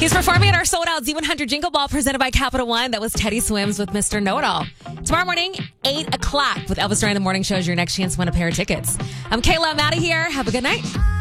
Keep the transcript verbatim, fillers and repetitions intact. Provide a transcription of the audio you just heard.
He's performing at our sold-out Z one hundred Jingle Ball presented by Capital One. That was Teddy Swims with Mister Know-It-All. Tomorrow morning, eight o'clock with Elvis during the morning show is your next chance to win a pair of tickets. I'm Kayla. I'm out of here. Have a good night.